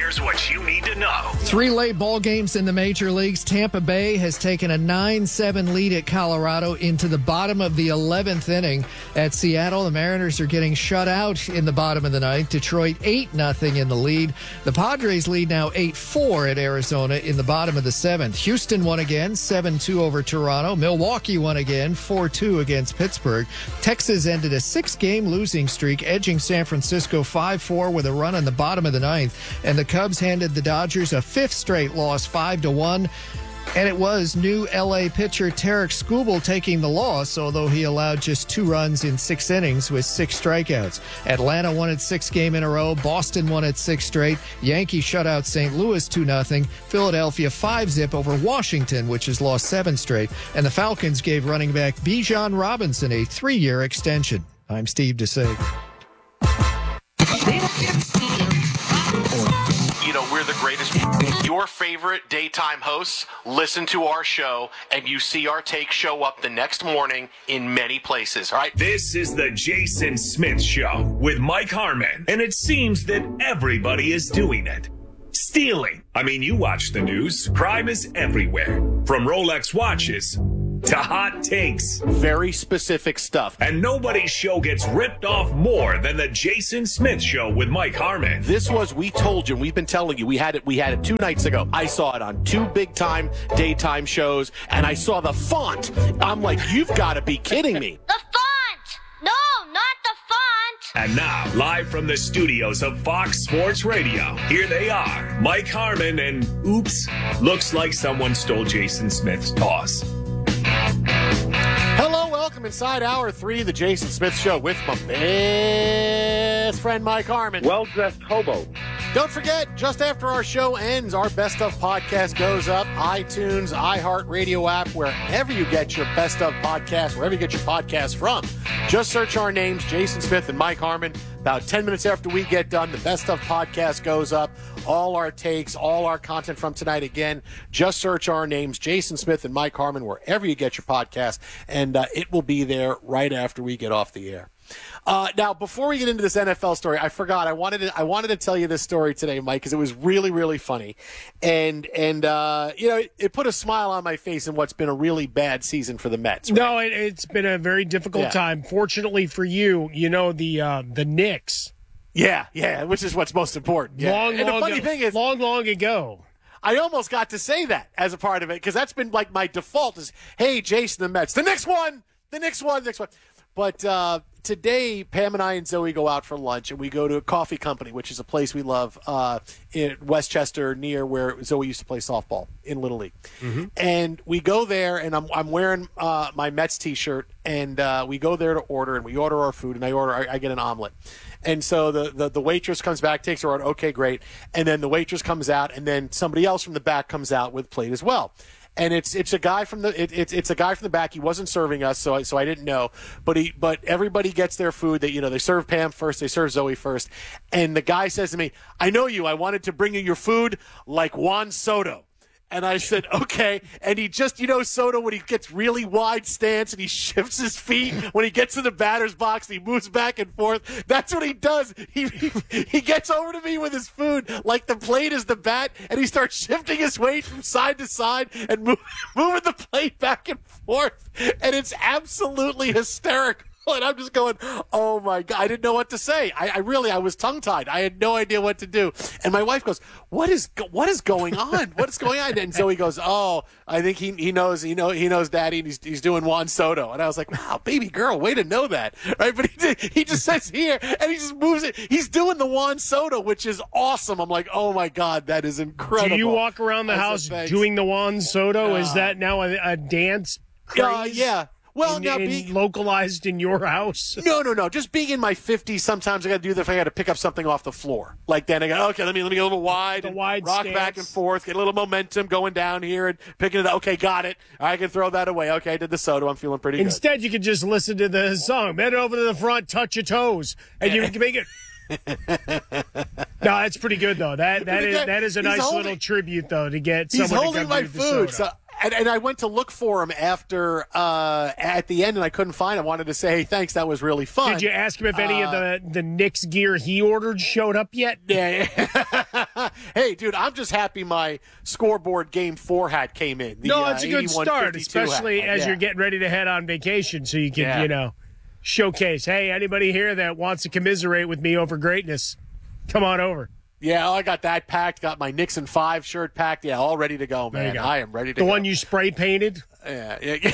Here's what you need to know. 3 late ball games in the major leagues. Tampa Bay has taken a 9-7 lead at Colorado into the bottom of the 11th inning. At Seattle, the Mariners are getting shut out in the bottom of the ninth. Detroit 8-0 in the lead. The Padres lead now 8-4 at Arizona in the bottom of the 7th. Houston won again, 7-2 over Toronto. Milwaukee won again, 4-2 against Pittsburgh. Texas ended a 6-game losing streak, edging San Francisco 5-4 with a run on the bottom of the ninth. And the Cubs handed the Dodgers a 5th straight loss, 5-1. And it was new L.A. pitcher Tarek Skubal taking the loss, although he allowed just 2 runs in 6 innings with 6 strikeouts. Atlanta won its 6th game in a row. Boston won its 6th straight. Yankees shut out St. Louis 2-0. Philadelphia 5-0 over Washington, which has lost 7 straight. And the Falcons gave running back Bijan Robinson a 3-year extension. I'm Steve DeSague. You know, we're the greatest. Your favorite daytime hosts listen to our show, and you see our take show up the next morning in many places, all right? This is the Jason Smith Show with Mike Harmon, and it seems that everybody is doing it. Stealing. I mean, you watch the news. Crime is everywhere. From Rolex watches to hot takes. Very specific stuff. And nobody's show gets ripped off more than the Jason Smith Show with Mike Harmon. This was, we told you, we've been telling you, we had it 2 nights ago. I saw it on 2 big-time daytime shows, and I saw the font. I'm like, you've got to be kidding me. The font! No, not the font! And now, live from the studios of Fox Sports Radio, here they are, Mike Harmon and, oops, looks like someone stole Jason Smith's toss. Hello, welcome inside Hour 3 of the Jason Smith Show with my best friend Mike Harmon. Well-dressed hobo. Don't forget, just after our show ends, our Best Of podcast goes up. iTunes, iHeartRadio app, wherever you get your Best Of podcast, wherever you get your podcast from. Just search our names, Jason Smith and Mike Harmon. About 10 minutes after we get done, the Best Of podcast goes up. All our takes, all our content from tonight. Again, just search our names, Jason Smith and Mike Harmon, wherever you get your podcast, and it will be there right after we get off the air. Now, before we get into this NFL story, I forgot. I wanted to tell you this story today, Mike, because it was really, really funny, and you know, it put a smile on my face in what's been a really bad season for the Mets. Right? No, it's been a very difficult time. Fortunately for you, you know the Knicks. Yeah, which is what's most important. Yeah. The funny thing is, long ago. I almost got to say that as a part of it, because that's been like my default is, hey, Jason, the Mets, the next one. But today, Pam and I and Zoe go out for lunch, and we go to a coffee company, which is a place we love in Westchester, near where Zoe used to play softball in Little League. Mm-hmm. And we go there, and I'm wearing my Mets T-shirt, and we go there to order, and we order our food, and I get an omelet. And so the waitress comes back, takes her order, okay, great. And then the waitress comes out, and then somebody else from the back comes out with plate as well. And it's a guy from the back. He wasn't serving us, so I didn't know. But everybody gets their food. They serve Pam first. They serve Zoe first. And the guy says to me, "I know you. I wanted to bring you your food like Juan Soto." And I said, okay. And he just, Soto, when he gets really wide stance and he shifts his feet, when he gets to the batter's box, he moves back and forth. That's what he does. He gets over to me with his food like the plate is the bat, and he starts shifting his weight from side to side and moving the plate back and forth. And it's absolutely hysterical. And I'm just going, oh, my God. I didn't know what to say. I was tongue-tied. I had no idea what to do. And my wife goes, what is going on? What is going on? And Zoe goes, oh, I think he knows Daddy, and he's doing Juan Soto. And I was like, wow, baby girl, way to know that. Right? But he just says here, and he just moves it. He's doing the Juan Soto, which is awesome. I'm like, oh, my God, that is incredible. Do you walk around the house doing the Juan Soto? Is that now a dance craze? Yeah. Well, localized in your house? No. Just being in my 50s, sometimes I got to do that if I got to pick up something off the floor. Like then I go, okay, let me go a little wide, rock stance. Back and forth, get a little momentum going down here and picking it up. Okay, got it. I can throw that away. Okay, I did the Soto. I'm feeling pretty good. Instead, you could just listen to the song. Bend over to the front, touch your toes, and you can make it. No, that's pretty good though. That is a nice little tribute though to get someone to come my do the food. Soto. And I went to look for him after at the end, and I couldn't find him. I wanted to say, hey, thanks, that was really fun. Did you ask him if any of the Knicks gear he ordered showed up yet? Yeah. Hey, dude, I'm just happy my scoreboard game 4 hat came in. No, it's a good start, especially as you're getting ready to head on vacation, so you can, showcase. Hey, anybody here that wants to commiserate with me over greatness, come on over. Yeah, I got that packed. Got my Nixon 5 shirt packed. Yeah, all ready to go, man. I am ready to go. The one you spray painted? Yeah.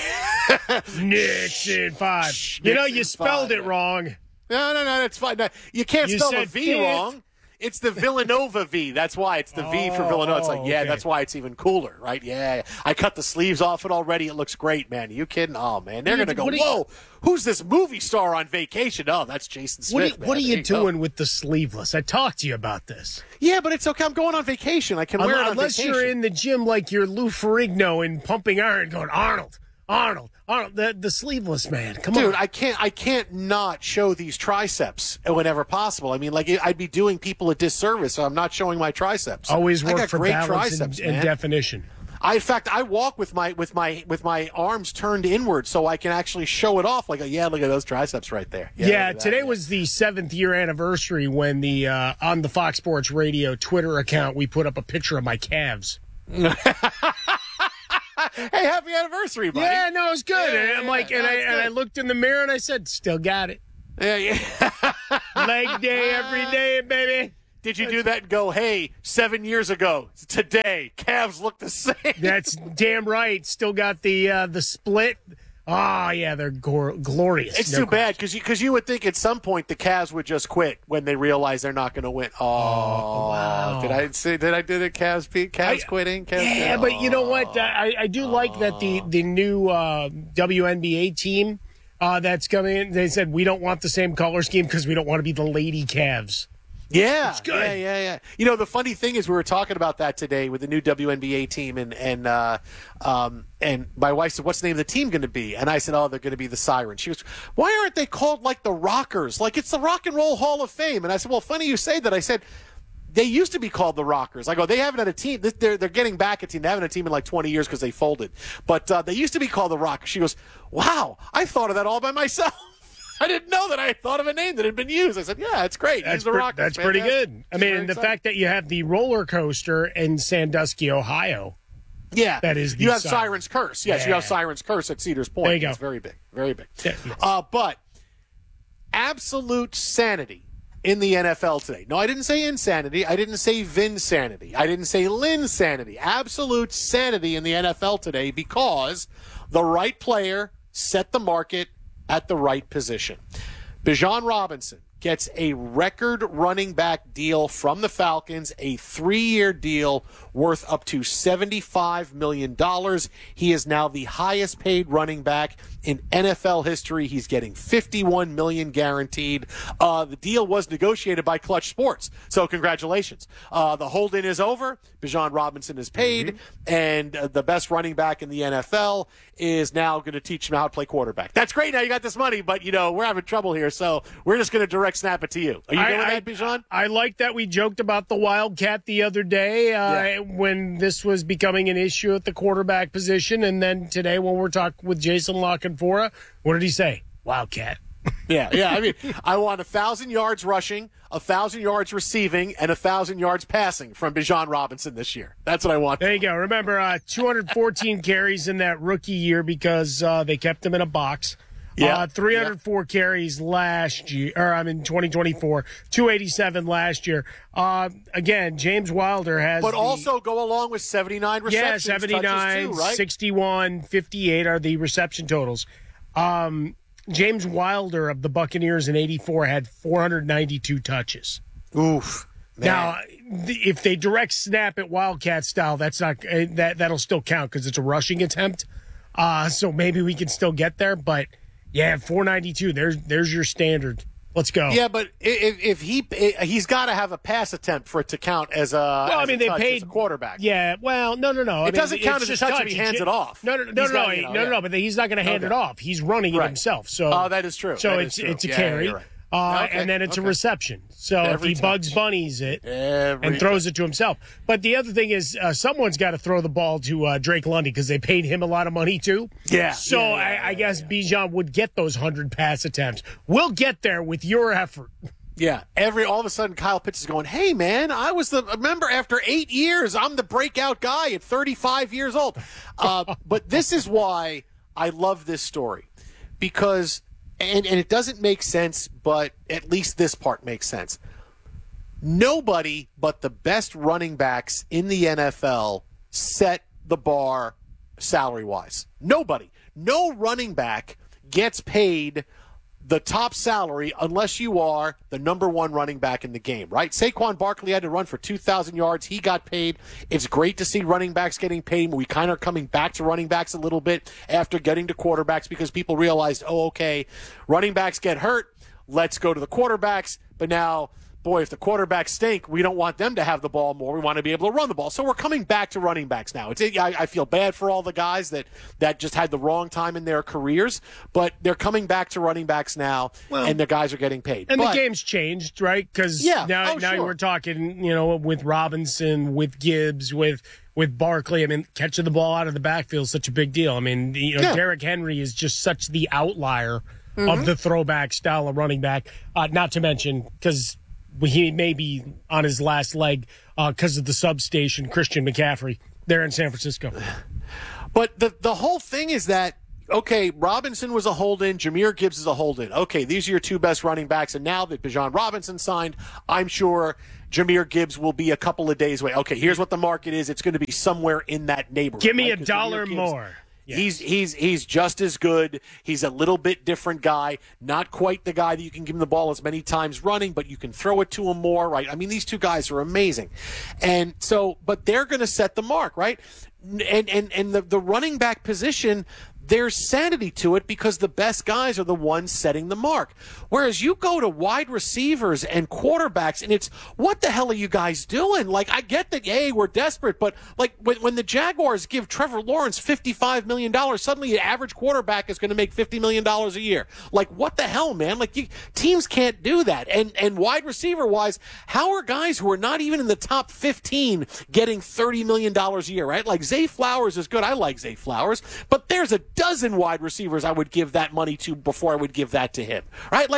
Nixon 5. You spelled it wrong. No, it's fine. No, you can't spell the V wrong. It's the Villanova V. That's why it's the V for Villanova. It's like, okay. That's why it's even cooler, right? Yeah. I cut the sleeves off it already. It looks great, man. Are you kidding? Oh, man. They're going to go, whoa, who's this movie star on vacation? Oh, that's Jason Smith. What are you doing with the sleeveless? I talked to you about this. Yeah, but it's okay. I'm going on vacation. I can wear it on unless vacation. Unless you're in the gym like you're Lou Ferrigno and pumping iron going, Arnold, the sleeveless man. Come on. Dude, I can't not show these triceps whenever possible. I mean, like, I'd be doing people a disservice, so I'm not showing my triceps. Always work for balance and definition. In fact, I walk with my arms turned inward so I can actually show it off. Like, look at those triceps right there. Yeah, today was the 7th year anniversary when the on the Fox Sports Radio Twitter account we put up a picture of my calves. Hey, happy anniversary, buddy. Yeah, no, it was good. And I looked in the mirror and I said, still got it. Yeah. Leg day every day, baby. Did you do that and go, hey, 7 years ago, today, calves look the same? That's damn right. Still got the split. Oh, yeah, they're glorious. It's too bad because you would think at some point the Cavs would just quit when they realize they're not going to win. Oh, wow. Did I do the Cavs beat? Cavs quitting? Yeah, but you know what? I do like that the new WNBA team that's coming in, they said we don't want the same color scheme because we don't want to be the lady Cavs. Yeah, it's good. Yeah. The funny thing is we were talking about that today with the new WNBA team, and my wife said, "What's the name of the team going to be?" And I said, "Oh, they're going to be the Sirens." She goes, "Why aren't they called like the Rockers? Like it's the Rock and Roll Hall of Fame?" And I said, "Well, funny you say that." I said, "They used to be called the Rockers." I go, "They haven't had a team. They're getting back a team. They haven't had a team in like 20 years because they folded. But they used to be called the Rockers." She goes, "Wow, I thought of that all by myself." I didn't know that I had thought of a name that had been used. I said, yeah, it's great. That's the Rockers. That's pretty good. I mean, the fact that you have the roller coaster in Sandusky, Ohio. Yeah. That is you have Siren's Curse. Yes, you have Siren's Curse at Cedars Point. There you go. It's very big. Very big. Yeah, yes. But absolute sanity in the NFL today. No, I didn't say insanity. I didn't say Vinsanity. I didn't say Linsanity. Absolute sanity in the NFL today because the right player set the market at the right position. Bijan Robinson gets a record running back deal from the Falcons, a 3-year deal worth up to $75 million. He is now the highest paid running back in NFL history. He's getting $51 million guaranteed. The deal was negotiated by Clutch Sports, so congratulations. The hold-in is over. Bijan Robinson is paid, and the best running back in the NFL is now going to teach him how to play quarterback. That's great. Now you got this money, but, we're having trouble here, so we're just going to direct snap it to you. Are you doing that, Bijan? I like that we joked about the Wildcat the other day when this was becoming an issue at the quarterback position, and then today when we're talking with Jason La Canfora, what did he say? Wildcat. Yeah. I mean, I want 1,000 yards rushing, 1,000 yards receiving, and 1,000 yards passing from Bijan Robinson this year. That's what I want. There you go. Remember, 214 carries in that rookie year because they kept him in a box. 304 carries last year, 2024, 287 last year. Again, James Wilder has. But also go along with 79 receptions. Yeah, 79, too, right? 61, 58 are the reception totals. James Wilder of the Buccaneers in 84 had 492 touches. Oof. Man. Now, if they direct snap it Wildcat style, that's not that'll still count because it's a rushing attempt. So maybe we can still get there, but. Yeah, 492. There's your standard. Let's go. Yeah, but if he's got to have a pass attempt for it to count as a they paid as a quarterback. Yeah, well, no. It doesn't count as a touch if he hands it off. No. But he's not going to hand it off. He's running it himself. So that is true. So it's a carry. Right. And then it's a reception. So if he Bugs Bunnies it and throws it to himself. But the other thing is someone's got to throw the ball to Drake Lundy because they paid him a lot of money too. Yeah. So I guess Bijan would get those 100 pass attempts. We'll get there with your effort. Yeah, all of a sudden Kyle Pitts is going, hey, man, remember after 8 years, I'm the breakout guy at 35 years old. But this is why I love this story, because, and it doesn't make sense, but at least this part makes sense. Nobody but the best running backs in the NFL set the bar salary-wise. Nobody. No running back gets paid the top salary unless you are the number one running back in the game, right? Saquon Barkley had to run for 2,000 yards. He got paid. It's great to see running backs getting paid. We kind of are coming back to running backs a little bit after getting to quarterbacks because people realized, running backs get hurt. Let's go to the quarterbacks. But now, boy, if the quarterbacks stink, we don't want them to have the ball more. We want to be able to run the ball. So we're coming back to running backs now. I feel bad for all the guys that just had the wrong time in their careers, but they're coming back to running backs now, and the guys are getting paid. And the game's changed, right? Because now we're talking, with Robinson, with Gibbs, with Barkley. I mean, catching the ball out of the backfield is such a big deal. I mean, Derrick Henry is just such the outlier of the throwback style of running back, not to mention because he may be on his last leg because of the substation, Christian McCaffrey, there in San Francisco. But the whole thing is that, Robinson was a hold-in, Jahmyr Gibbs is a hold-in. These are your two best running backs, and now that Bijan Robinson signed, I'm sure Jahmyr Gibbs will be a couple of days away. Here's what the market is. It's going to be somewhere in that neighborhood. Give me $1 more. Yes. He's just as good. He's a little bit different guy. Not quite the guy that you can give him the ball as many times running, but you can throw it to him more, right? I mean, these two guys are amazing. And so, but they're going to set the mark, right? And the running back position, there's sanity to it because the best guys are the ones setting the mark. Whereas you go to wide receivers and quarterbacks, and it's, what the hell are you guys doing? Like, I get that, we're desperate, but like when the Jaguars give Trevor Lawrence $55 million, suddenly the average quarterback is going to make $50 million a year. Like, what the hell, man? Like, teams can't do that. And wide receiver-wise, how are guys who are not even in the top 15 getting $30 million a year, right? Like, Zay Flowers is good. I like Zay Flowers, but there's a dozen wide receivers I would give that money to before I would give that to him, right?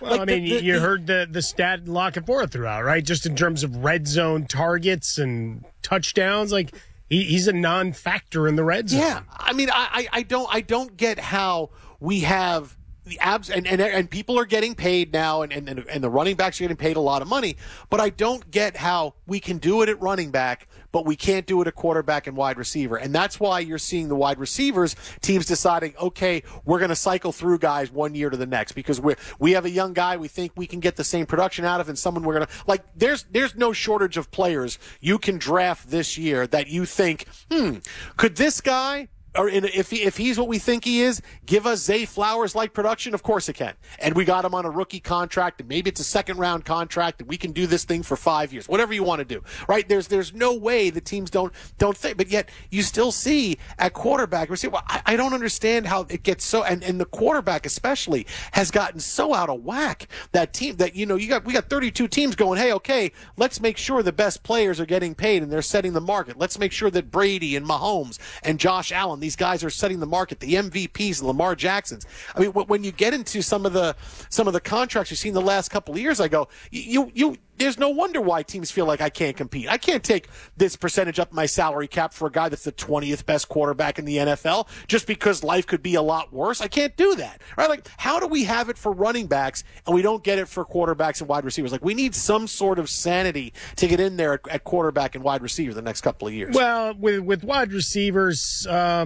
You heard the stat Lockett Ford threw out, right? Just in terms of red zone targets and touchdowns, like he's a non-factor in the red zone. Yeah, I mean, I don't get how we have the abs and people are getting paid now, and the running backs are getting paid a lot of money, but I don't get how we can do it at running back, but we can't do it at quarterback and wide receiver. And that's why you're seeing the wide receivers teams deciding, we're going to cycle through guys 1 year to the next because we have a young guy we think we can get the same production out of, and someone we're going to like. There's no shortage of players you can draft this year that you think, could this guy, or if he's what we think he is, give us Zay Flowers-like production? Of course it can. And we got him on a rookie contract, and maybe it's a second-round contract, and we can do this thing for 5 years. Whatever you want to do, right? There's no way the teams don't think. But yet you still see at quarterback, I don't understand how it gets so, and the quarterback especially has gotten so out of whack. That team that we got 32 teams going, hey, let's make sure the best players are getting paid and they're setting the market. Let's make sure that Brady and Mahomes and Josh Allen, these guys are setting the market, the MVPs, the Lamar Jacksons. I mean, when you get into some of the contracts you've seen the last couple of years, I go, there's no wonder why teams feel like I can't compete. I can't take this percentage up my salary cap for a guy that's the 20th best quarterback in the NFL just because life could be a lot worse. I can't do that, right? Like, how do we have it for running backs and we don't get it for quarterbacks and wide receivers? Like, we need some sort of sanity to get in there at quarterback and wide receiver the next couple of years. Well, with wide receivers,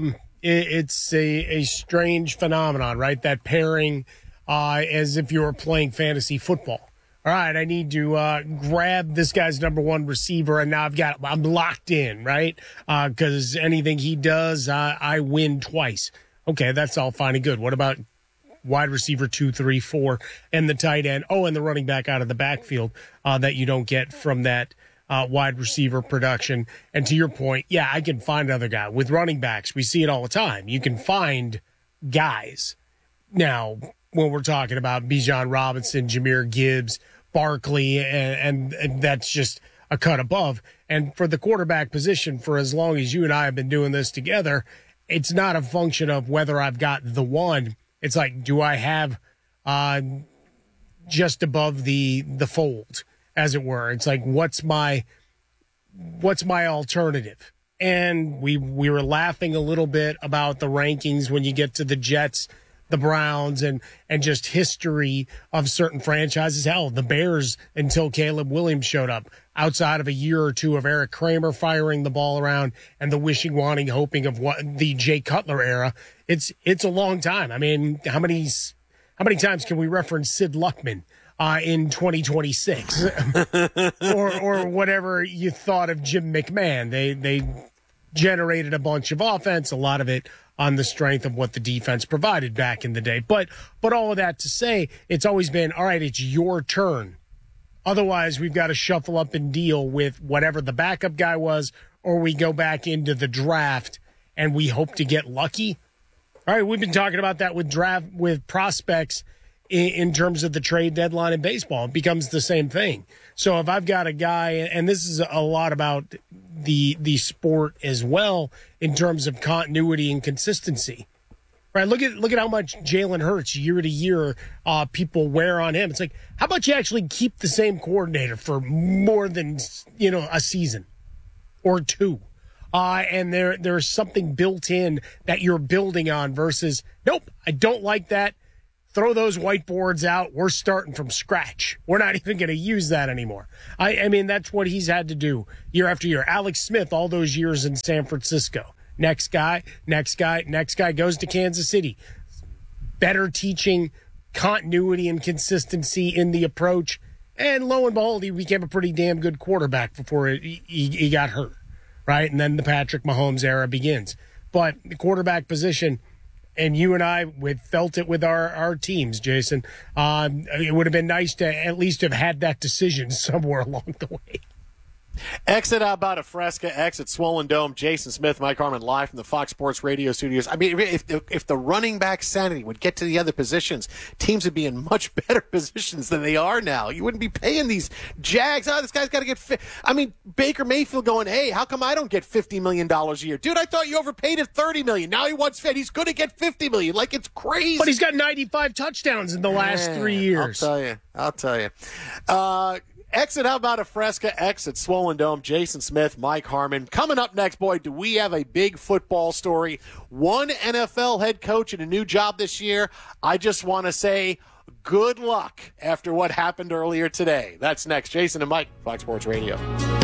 it's a strange phenomenon, right? That pairing as if you were playing fantasy football. All right, I need to grab this guy's number one receiver, and now I'm locked in, right? Because anything he does, I win twice. Okay, that's all fine and good. What about wide receiver 2, 3, 4, and the tight end? Oh, and the running back out of the backfield that you don't get from that wide receiver production. And to your point, yeah, I can find another guy. With running backs, we see it all the time. You can find guys. Now, when we're talking about Bijan Robinson, Jahmyr Gibbs, Barkley, and that's just a cut above. And for the quarterback position, for as long as you and I have been doing this together, it's not a function of whether I've got the one. It's like, do I have just above the fold, as it were. It's like, what's my alternative? And we were laughing a little bit about the rankings when you get to the Jets, the Browns, and just history of certain franchises. Hell, the Bears, until Caleb Williams showed up, outside of a year or two of Eric Kramer firing the ball around and the wishing, wanting, hoping of what the Jay Cutler era, it's a long time. I mean, how many times can we reference Sid Luckman in 2026 or whatever you thought of Jim McMahon? They generated a bunch of offense, a lot of it on the strength of what the defense provided back in the day. But all of that to say, it's always been, all right, it's your turn. Otherwise, we've got to shuffle up and deal with whatever the backup guy was, or we go back into the draft and we hope to get lucky. All right, we've been talking about that with prospects in terms of the trade deadline in baseball. It becomes the same thing. So if I've got a guy, and this is a lot about the sport as well in terms of continuity and consistency. Right, look at how much Jalen Hurts year to year people wear on him. It's like, how about you actually keep the same coordinator for more than a season or two, and there's something built in that you're building on versus, nope, I don't like that. Throw those whiteboards out. We're starting from scratch. We're not even going to use that anymore. I mean, that's what he's had to do year after year. Alex Smith, all those years in San Francisco. Next guy goes to Kansas City. Better teaching, continuity and consistency in the approach. And lo and behold, he became a pretty damn good quarterback before he got hurt, right? And then the Patrick Mahomes era begins. But the quarterback position, and you and I felt it with our teams, Jason. It would have been nice to at least have had that decision somewhere along the way. Exit Albata Fresca, exit Swollen Dome. Jason Smith, Mike Harmon, live from the Fox Sports Radio studios. I mean, if the running back sanity would get to the other positions, teams would be in much better positions than they are now. You wouldn't be paying these Jags. Oh, this guy's got to get fit. I mean, Baker Mayfield going, hey, how come I don't get $50 million a year? Dude, I thought you overpaid at $30 million. Now he wants fit. He's going to get $50 million. Like, it's crazy. But he's got 95 touchdowns in the last 3 years. I'll tell you. Exit Albata Fresca, exit Swollen Dome. Jason Smith, Mike Harmon. Coming up next, boy, do we have a big football story. One NFL head coach in a new job this year. I just want to say good luck after what happened earlier today. That's next. Jason and Mike, Fox Sports Radio.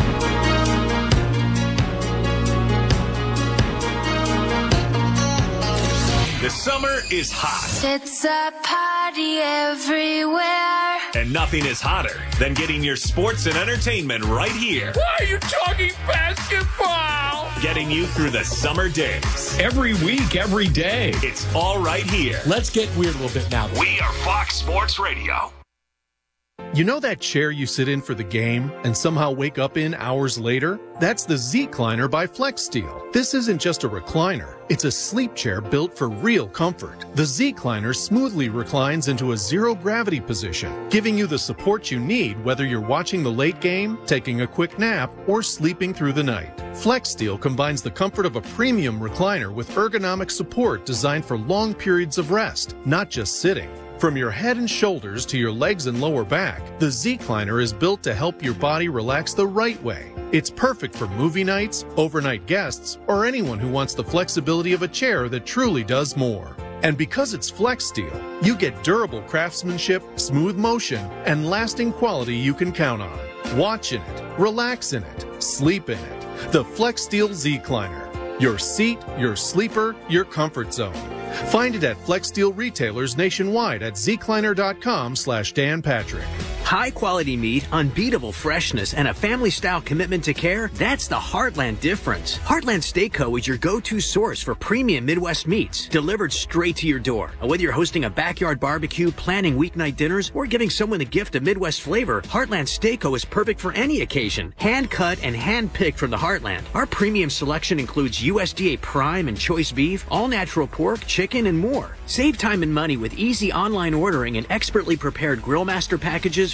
The summer is hot. It's a party everywhere. And nothing is hotter than getting your sports and entertainment right here. Why are you talking basketball? Getting you through the summer days. Every week, every day. It's all right here. Let's get weird a little bit now. We are Fox Sports Radio. You know that chair you sit in for the game and somehow wake up in hours later? That's the Z-Cliner by FlexSteel. This isn't just a recliner. It's a sleep chair built for real comfort. The Z-Cliner smoothly reclines into a zero-gravity position, giving you the support you need whether you're watching the late game, taking a quick nap, or sleeping through the night. FlexSteel combines the comfort of a premium recliner with ergonomic support designed for long periods of rest, not just sitting. From your head and shoulders to your legs and lower back, the Z-Cliner is built to help your body relax the right way. It's perfect for movie nights, overnight guests, or anyone who wants the flexibility of a chair that truly does more. And because it's FlexSteel, you get durable craftsmanship, smooth motion, and lasting quality you can count on. Watch in it, relax in it, sleep in it. The FlexSteel Z-Cliner. Your seat, your sleeper, your comfort zone. Find it at FlexSteel retailers nationwide at zcliner.com/Dan Patrick. High quality meat, unbeatable freshness, and a family style commitment to care. That's the Heartland difference. Heartland Steak Co. is your go-to source for premium Midwest meats, delivered straight to your door. Whether you're hosting a backyard barbecue, planning weeknight dinners, or giving someone a gift of Midwest flavor, Heartland Steak Co. is perfect for any occasion. Hand cut and hand picked from the Heartland. Our premium selection includes USDA prime and choice beef, all natural pork, chicken, and more. Save time and money with easy online ordering and expertly prepared Grill Master packages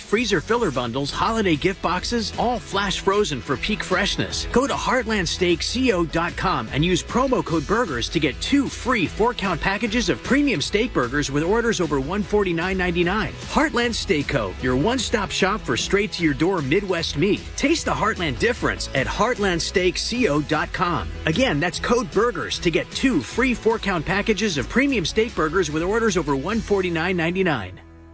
freezer filler bundles, holiday gift boxes, all flash frozen for peak freshness. Go to heartlandsteakco.com and use promo code BURGERS to get 2 free 4-count packages of premium steak burgers with orders over $149.99. Heartland Steak Co., your one-stop shop for straight-to-your-door Midwest meat. Taste the Heartland difference at heartlandsteakco.com. Again, that's code BURGERS to get 2 free 4-count packages of premium steak burgers with orders over $149.99.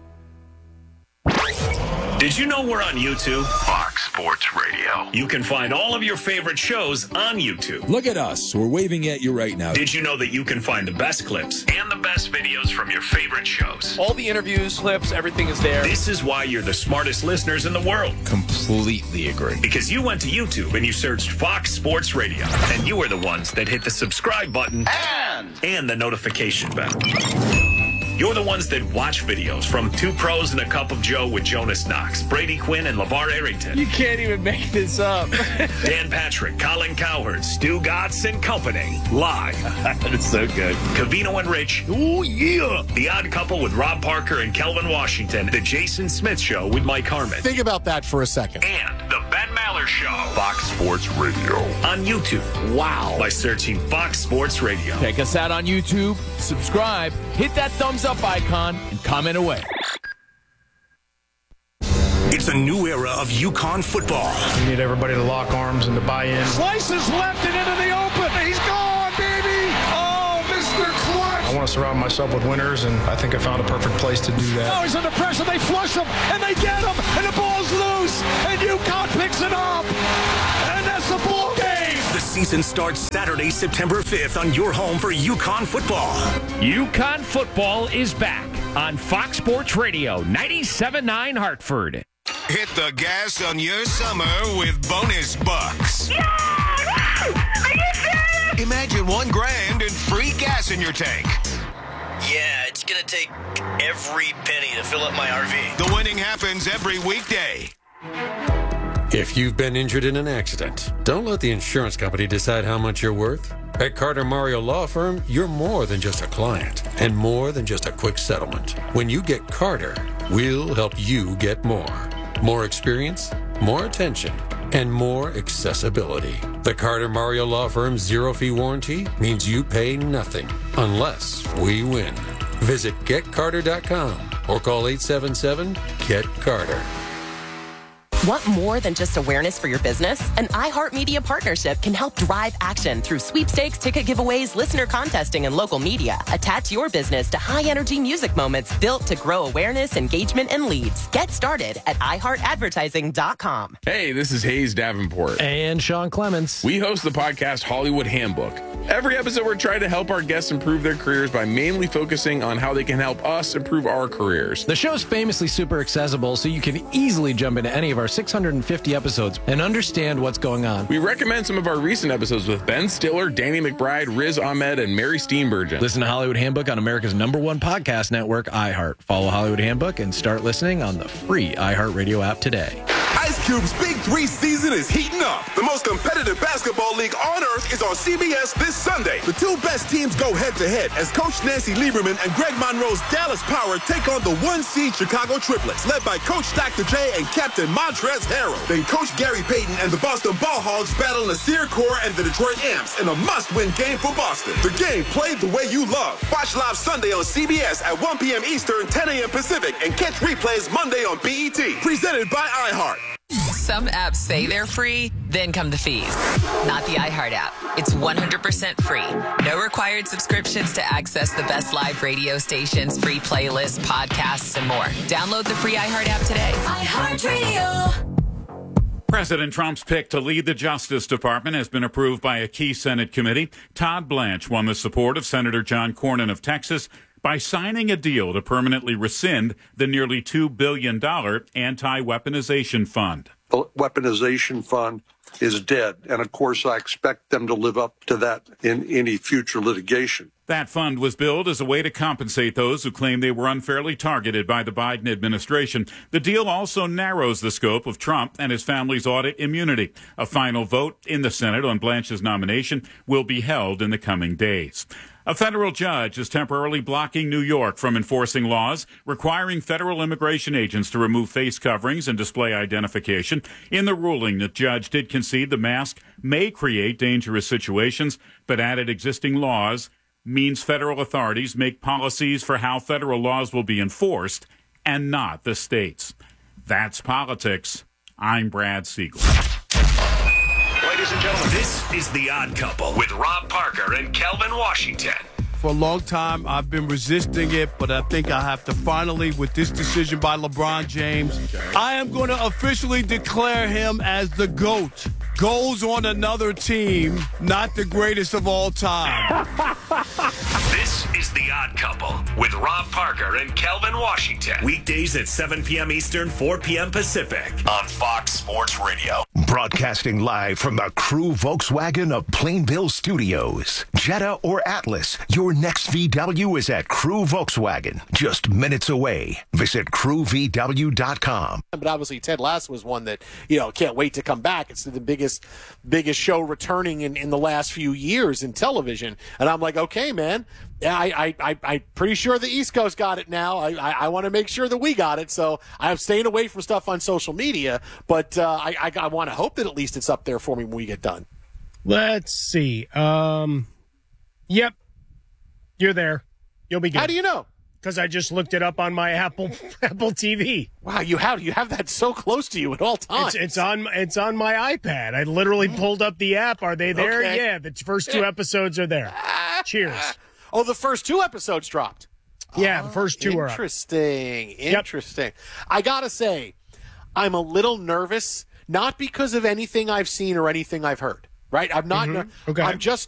Did you know we're on YouTube? Fox Sports Radio. You can find all of your favorite shows on YouTube. Look at us. We're waving at you right now. Did you know that you can find the best clips and the best videos from your favorite shows? All the interviews, clips, everything is there. This is why you're the smartest listeners in the world. Completely agree. Because you went to YouTube and you searched Fox Sports Radio. And you are the ones that hit the subscribe button and the notification bell. You're the ones that watch videos from Two Pros and a Cup of Joe with Jonas Knox, Brady Quinn, and LeVar Arrington. You can't even make this up. Dan Patrick, Colin Cowherd, Stu Gatz, and company. Live. That is so good. Covino and Rich. Oh, yeah. The Odd Couple with Rob Parker and Kelvin Washington. The Jason Smith Show with Mike Harmon. Think about that for a second. And the Ben Maller Show. Fox Sports Radio. On YouTube. Wow. By searching Fox Sports Radio. Check us out on YouTube. Subscribe. Hit that thumbs up icon and comment away. It's a new era of UConn football. We need everybody to lock arms and to buy in. Slices left and into the open. He's gone, baby. Oh, Mr. Clutch. I want to surround myself with winners, and I think I found a perfect place to do that. Now he's under pressure. They flush him, and they get him, and the ball's loose, and UConn picks it up. And that's the ball game. The season starts Saturday, September 5th on your home for UConn football. UConn football is back on Fox Sports Radio, 97.9 Hartford. Hit the gas on your summer with bonus bucks. Yeah! Are you serious? Imagine $1,000 and free gas in your tank. Yeah, it's gonna take every penny to fill up my RV. The winning happens every weekday. If you've been injured in an accident, don't let the insurance company decide how much you're worth. At Carter Mario Law Firm, you're more than just a client and more than just a quick settlement. When you get Carter, we'll help you get more. More experience, more attention, and more accessibility. The Carter Mario Law Firm's zero-fee warranty means you pay nothing unless we win. Visit GetCarter.com or call 877-GET-CARTER. Want more than just awareness for your business? An iHeartMedia partnership can help drive action through sweepstakes, ticket giveaways, listener contesting, and local media. Attach your business to high-energy music moments built to grow awareness, engagement, and leads. Get started at iHeartAdvertising.com. Hey, this is Hayes Davenport. And Sean Clements. We host the podcast Hollywood Handbook. Every episode, we're trying to help our guests improve their careers by mainly focusing on how they can help us improve our careers. The show's famously super accessible, so you can easily jump into any of our 650 episodes and understand what's going on. We recommend some of our recent episodes with Ben Stiller, Danny McBride, Riz Ahmed, and Mary Steenburgen. Listen to Hollywood Handbook on America's #1 podcast network, iHeart. Follow Hollywood Handbook and start listening on the free iHeartRadio app today. Ice Cube's Big 3 season is heating up. The most competitive basketball league on earth is on CBS this Sunday. The two best teams go head-to-head as Coach Nancy Lieberman and Greg Monroe's Dallas Power take on the 1-seed Chicago Triplets, led by Coach Dr. J and Captain Montrezl Harrell. Then Coach Gary Payton and the Boston Ball Hogs battle Nasir Kaur and the Detroit Amps in a must-win game for Boston. The game played the way you love. Watch live Sunday on CBS at 1 p.m. Eastern, 10 a.m. Pacific, and catch replays Monday on BET. Presented by iHeart. Some apps say they're free, then come the fees. Not the iHeart app. It's 100% free. No required subscriptions to access the best live radio stations, free playlists, podcasts, and more. Download the free iHeart app today. iHeartRadio. President Trump's pick to lead the Justice Department has been approved by a key Senate committee. Todd Blanche won the support of Senator John Cornyn of Texas by signing a deal to permanently rescind the nearly $2 billion anti-weaponization fund. The weaponization fund is dead, and of course I expect them to live up to that in any future litigation. That fund was billed as a way to compensate those who claim they were unfairly targeted by the Biden administration. The deal also narrows the scope of Trump and his family's audit immunity. A final vote in the Senate on Blanche's nomination will be held in the coming days. A federal judge is temporarily blocking New York from enforcing laws requiring federal immigration agents to remove face coverings and display identification. In the ruling, the judge did concede the mask may create dangerous situations, but added existing laws means federal authorities make policies for how federal laws will be enforced and not the states. That's politics. I'm Brad Siegel. Ladies and gentlemen, this is The Odd Couple with Rob Parker and Kelvin Washington. For a long time, I've been resisting it, but I think I have to finally, with this decision by LeBron James, I am going to officially declare him as the GOAT. Goals on another team, not the greatest of all time. This is The Odd Couple with Rob Parker and Kelvin Washington. Weekdays at 7 p.m. Eastern, 4 p.m. Pacific on Fox Sports Radio. Broadcasting live from the Crew Volkswagen of Plainville Studios. Jetta or Atlas, your next VW is at Crew Volkswagen, just minutes away. Visit crewvw.com. But obviously Ted Lasso was one that, can't wait to come back. It's the biggest show returning in the last few years in television. And I'm like, okay, man, I'm pretty sure the East Coast got it now. I want to make sure that we got it. So I'm staying away from stuff on social media, but I want to hope that at least it's up there for me when we get done. Let's see. Yep. You're there. You'll be good. How do you know? Because I just looked it up on my Apple TV. Wow, you have that so close to you at all times. It's on my iPad. I literally pulled up the app. Are they there? Okay. Yeah, the first 2 episodes are there. Cheers. Oh, the first 2 episodes dropped. Yeah, the first 2 are up. Interesting. Yep. I gotta say, I'm a little nervous, not because of anything I've seen or anything I've heard. Right? I'm not. Okay. I'm just